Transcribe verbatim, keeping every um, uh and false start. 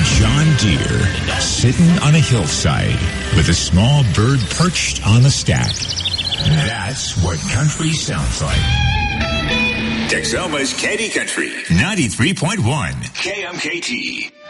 John Deere sitting on a hillside with a small bird perched on a stack. That's what country sounds like. Texoma's Candy Country, ninety-three point one K M K T.